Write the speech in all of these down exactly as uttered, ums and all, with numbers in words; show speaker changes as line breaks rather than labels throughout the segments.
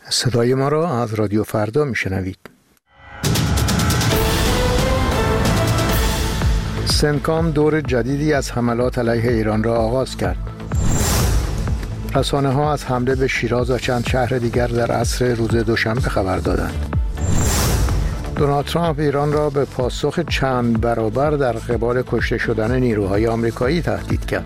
صدای ما را از رادیو فردا میشنوید. سنکام دور جدیدی از حملات علیه ایران را آغاز کرد. رسانه ها از حمله به شیراز و چند شهر دیگر در عصر روز دوشنبه خبر دادند. دونالد ترامپ ایران را به پاسخ چند برابر در قبال کشته شدن نیروهای آمریکایی تهدید کرد.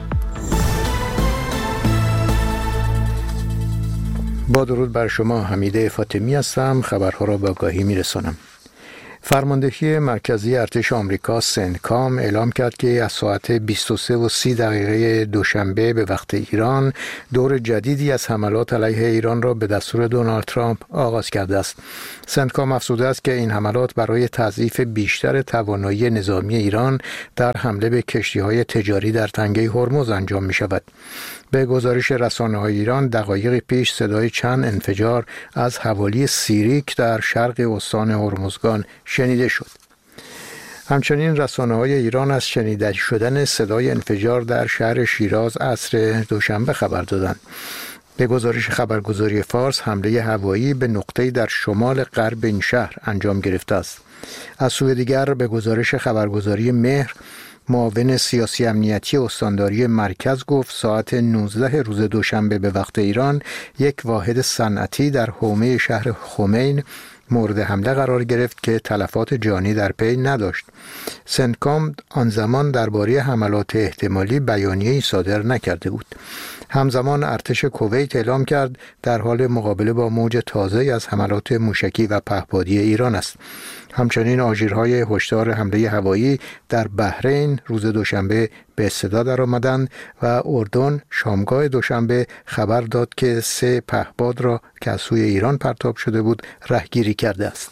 با درود بر شما، حمیده فاطمی هستم. خبرها را به آگاهی می‌رسانم. فرماندهی مرکزی ارتش آمریکا سنکام اعلام کرد که از ساعت بیست و سه و سی دقیقه دوشنبه به وقت ایران دور جدیدی از حملات علیه ایران را به دستور دونالد ترامپ آغاز کرده است. سنکام افزوده است که این حملات برای تضعیف بیشتر توانایی نظامی ایران در حمله به کشتی‌های تجاری در تنگه هرمز انجام می‌شود. به گزارش رسانه‌های ایران دقایقی پیش صدای چند انفجار از حوالی سیریک در شرق استان هرمزگان شنیده شد. همچنین رسانه‌های ایران از شنیده شدن صدای انفجار در شهر شیراز عصر دوشنبه خبر دادند. به گزارش خبرگزاری فارس حمله هوایی به نقطه‌ای در شمال غرب این شهر انجام گرفته است. از سوی دیگر به گزارش خبرگزاری مهر معاون سیاسی امنیتی استانداری مرکز گفت ساعت نوزده روز دوشنبه به وقت ایران یک واحد صنعتی در حومه شهر خمین مورد حمله قرار گرفت که تلفات جانی در پی نداشت. سنکام آن زمان درباره حملات احتمالی بیانیه‌ای صادر نکرده بود. همزمان ارتش کویت اعلام کرد در حال مقابله با موج تازه‌ای از حملات موشکی و پهپادی ایران است. همچنین آژیرهای هشدار حمله هوایی در بحرین روز دوشنبه به صدا درآمدند و اردن شامگاه دوشنبه خبر داد که سه پهپاد را که از سوی ایران پرتاب شده بود رهگیری کرده است.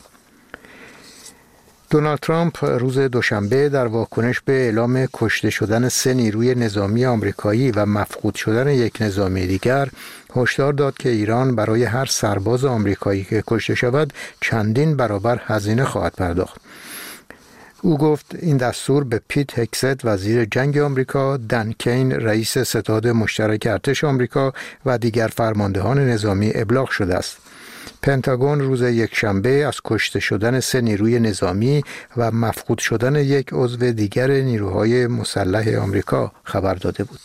دونالد ترامپ روز دوشنبه در واکنش به اعلام کشته شدن سه نیروی نظامی آمریکایی و مفقود شدن یک نظامی دیگر هشدار داد که ایران برای هر سرباز آمریکایی که کشته شود چندین برابر هزینه خواهد پرداخت. او گفت این دستور به پیت هگست وزیر جنگ آمریکا، دن کین رئیس ستاد مشترک ارتش آمریکا و دیگر فرماندهان نظامی ابلاغ شده است. پنتاگون روز یکشنبه از کشته شدن سه نیروی نظامی و مفقود شدن یک عضو دیگر نیروهای مسلح آمریکا خبر داده بود.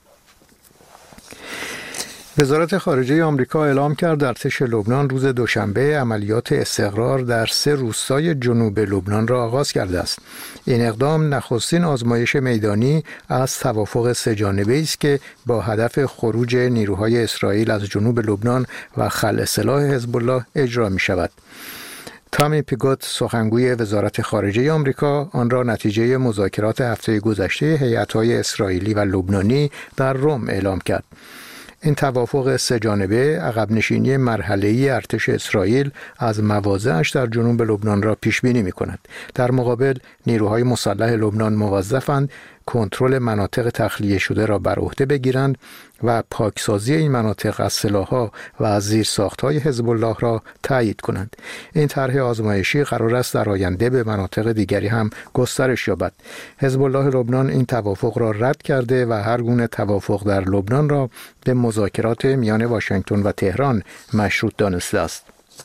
وزارت خارجه آمریکا اعلام کرد ارتش لبنان روز دوشنبه عملیات استقرار در سه روستای جنوب لبنان را آغاز کرده است. این اقدام نخستین آزمایش میدانی از توافق سه جانبه‌ای است که با هدف خروج نیروهای اسرائیل از جنوب لبنان و خلع سلاح حزب الله اجرا می شود. تامی پیگوت سخنگوی وزارت خارجه آمریکا آن را نتیجه مذاکرات هفته گذشته هیئت‌های اسرائیلی و لبنانی در روم اعلام کرد. این توافق سه جانبه عقب نشینی مرحله‌ای ارتش اسرائیل از مواضعش در جنوب لبنان را پیش بینی می‌کند. در مقابل نیروهای مسلح لبنان موظفند کنترل مناطق تخلیه شده را بر عهده بگیرند و پاکسازی این مناطق از سلاح‌ها و از زیرساخت‌های حزب الله را تایید کنند. این طرح آزمایشی قرار است در آینده به مناطق دیگری هم گسترش یابد. حزب الله لبنان این توافق را رد کرده و هر گونه توافق در لبنان را به مذاکرات میان واشنگتن و تهران مشروط دانسته است.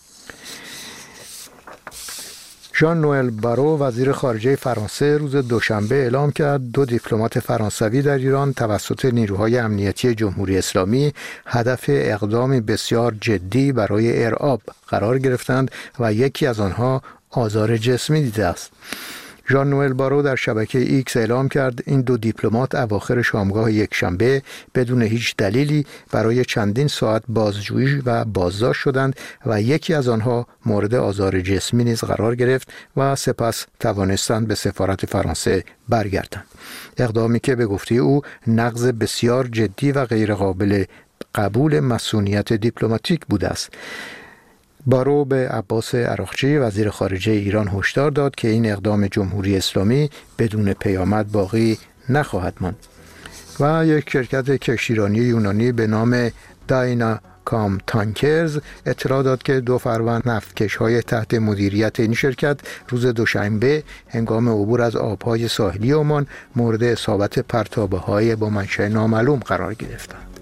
ژان نوئل بارو وزیر خارجه فرانسه روز دوشنبه اعلام کرد دو دیپلمات فرانسوی در ایران توسط نیروهای امنیتی جمهوری اسلامی هدف اقدامی بسیار جدی برای ارعاب قرار گرفتند و یکی از آنها آزار جسمی دیده است. ژان نوئل بارو در شبکه ایکس اعلام کرد این دو دیپلمات اواخر شامگاه یکشنبه بدون هیچ دلیلی برای چندین ساعت بازجویی و بازداشت شدند و یکی از آنها مورد آزار جسمی نیز قرار گرفت و سپس توانستند به سفارت فرانسه برگردند. اقدامی که به گفته او نقض بسیار جدی و غیرقابل قبول مسئولیت دیپلماتیک بوده است. بارو به عباس عراقچی وزیر خارجه ایران هشدار داد که این اقدام جمهوری اسلامی بدون پیامد باقی نخواهد ماند. و یک شرکت کشتیرانی یونانی به نام داینا کام تانکرز اطلاع داد که دو فروند نفتکش‌های تحت مدیریت این شرکت روز دوشنبه هنگام عبور از آب‌های ساحلی عمان مورد اصابت پرتابه‌های با منشأ نامعلوم قرار گرفتند.